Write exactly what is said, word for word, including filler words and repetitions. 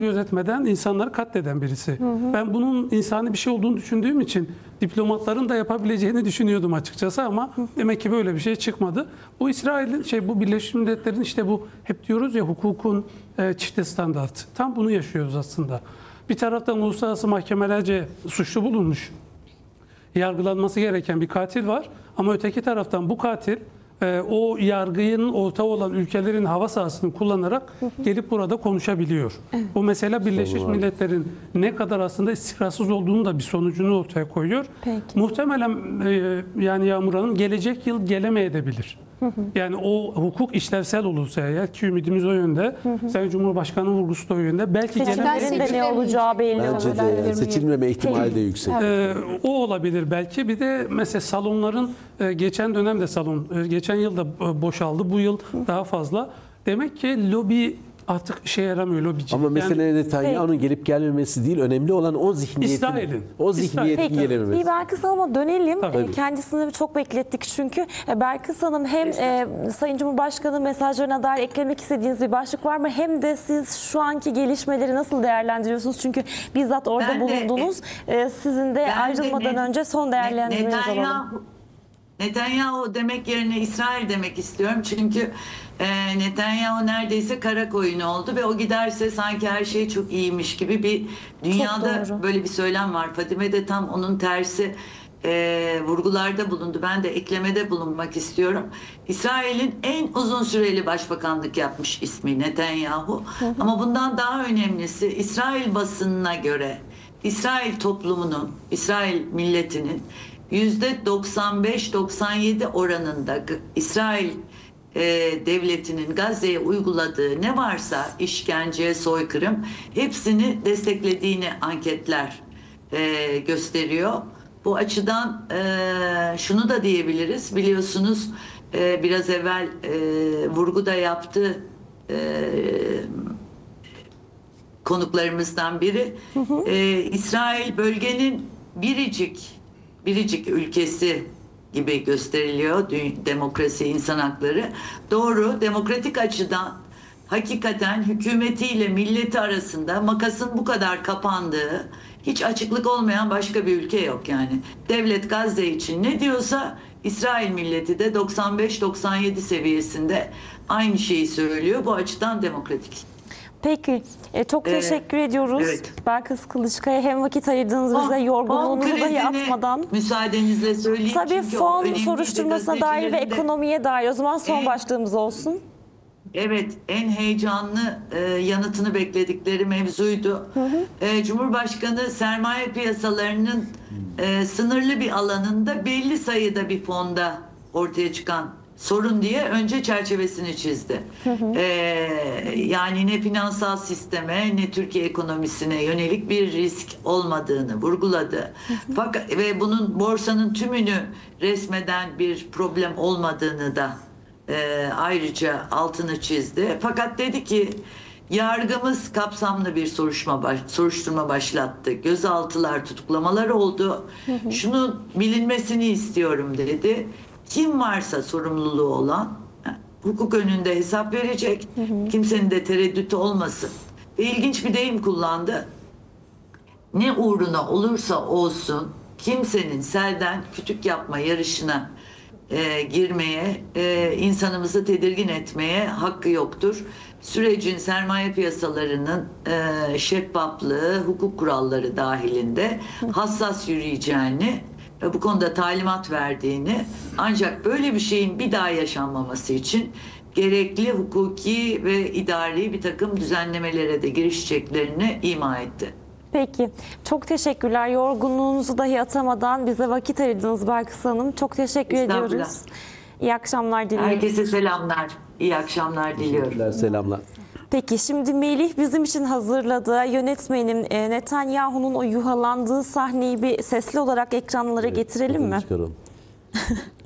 gözetmeden insanları katleden birisi. Hı hı. Ben bunun insani bir şey olduğunu düşündüğüm için diplomatların da yapabileceğini düşünüyordum açıkçası ama hı hı. demek ki böyle bir şey çıkmadı. Bu İsrail'in şey bu Birleşmiş Milletler'in işte bu hep diyoruz ya hukukun e, çifte standart. Tam bunu yaşıyoruz aslında. Bir taraftan uluslararası mahkemelerce suçlu bulunmuş, yargılanması gereken bir katil var ama öteki taraftan bu katil e, o yargının ortağı olan ülkelerin hava sahasını kullanarak hı hı. gelip burada konuşabiliyor. Evet. Bu mesela Birleşmiş Milletler'in ne kadar aslında istikrarsız olduğunu da bir sonucunu ortaya koyuyor. Peki. Muhtemelen e, yani Yağmur Hanım gelecek yıl gelemeyebilir. Hı hı. Yani o hukuk işlevsel olursa eğer ki ümidimiz o yönde, hı hı. Sayın Cumhurbaşkanı vurgusu da o yönde. Belki seçimlerin de ne olacağı belli. Bence de seçilmeme ihtimali de yüksek. Ee, o olabilir belki. Bir de mesela salonların e, geçen dönemde salon, e, geçen yıl da boşaldı. Bu yıl hı. daha fazla. Demek ki lobi artık işe yaramıyor lobici. Ama mesele yani, Netanyahu'nun gelip gelmemesi değil, önemli olan o zihniyetin, İsrail'in. o zihniyetin Peki, gelememesi. Bir Belkıs Hanım'a dönelim. Tabii. Kendisini çok beklettik çünkü. Belkıs Hanım hem e, Sayın Cumhurbaşkanı mesajlarına dair eklemek istediğiniz bir başlık var mı? Hem de siz şu anki gelişmeleri nasıl değerlendiriyorsunuz? Çünkü bizzat orada ben bulundunuz. De, e, sizin de ayrılmadan de, önce son değerlendirmenizi alalım. Netanyahu demek yerine İsrail demek istiyorum. Çünkü e, Netanyahu neredeyse kara koyun oldu ve o giderse sanki her şey çok iyiymiş gibi bir dünyada böyle bir söylem var. Fadime de tam onun tersi e, vurgularda bulundu. Ben de eklemede bulunmak istiyorum. İsrail'in en uzun süreli başbakanlık yapmış ismi Netanyahu. Hı hı. Ama bundan daha önemlisi İsrail basınına göre İsrail toplumunun, İsrail milletinin yüzde doksan beş doksan yedi oranında İsrail e, devletinin Gazze'ye uyguladığı ne varsa işkence, soykırım hepsini desteklediğini anketler e, gösteriyor. Bu açıdan e, şunu da diyebiliriz. Biliyorsunuz e, biraz evvel e, vurgu da yaptı e, konuklarımızdan biri. Hı hı. E, İsrail bölgenin biricik biricik ülkesi gibi gösteriliyor demokrasi, insan hakları. Doğru, demokratik açıdan hakikaten hükümetiyle milleti arasında makasın bu kadar kapandığı, hiç açıklık olmayan başka bir ülke yok yani. Devlet Gazze için ne diyorsa İsrail milleti de doksan beş doksan yedi seviyesinde aynı şeyi söylüyor. Bu açıdan demokratik. Peki. E, çok ee, teşekkür ediyoruz. Evet. Belkıs Kılıçkaya hem vakit ayırdığınız bize yorgunluğunuzu dahi atmadan. Müsaadenizle söyleyeyim. Tabii fon soruşturmasına dair ve ekonomiye dair o zaman son en, başlığımız olsun. Evet. En heyecanlı e, yanıtını bekledikleri mevzuydu. Hı hı. E, Cumhurbaşkanı sermaye piyasalarının e, sınırlı bir alanında belli sayıda bir fonda ortaya çıkan sorun diye önce çerçevesini çizdi. Hı hı. Ee, yani ne finansal sisteme ne Türkiye ekonomisine yönelik bir risk olmadığını vurguladı. Hı hı. Fakat ve bunun borsanın tümünü resmeden bir problem olmadığını da e, ayrıca altını çizdi. Fakat dedi ki yargımız kapsamlı bir soruşturma, baş, soruşturma başlattı. Gözaltılar, tutuklamalar oldu. Hı hı. Şunu bilinmesini istiyorum dedi. Kim varsa sorumluluğu olan hukuk önünde hesap verecek. Hı hı. Kimsenin de tereddütü olmasın. Ve ilginç bir deyim kullandı. Ne uğruna olursa olsun kimsenin selden kütük yapma yarışına e, girmeye, e, insanımızı tedirgin etmeye hakkı yoktur. Sürecin sermaye piyasalarının e, şeffaflığı, hukuk kuralları dahilinde hassas yürüyeceğini, bu konuda talimat verdiğini, ancak böyle bir şeyin bir daha yaşanmaması için gerekli hukuki ve idari bir takım düzenlemelere de girişeceklerini ima etti. Peki. Çok teşekkürler. Yorgunluğunuzu dahi atamadan bize vakit ayırdınız Belkıs Hanım. Çok teşekkür ediyoruz. İyi akşamlar diliyorum. Herkese selamlar. İyi akşamlar diliyorum. Selamlar. Peki şimdi Melih bizim için hazırladığı yönetmenin e, Netanyahu'nun o yuhalandığı sahneyi bir sesli olarak ekranlara evet, getirelim mi?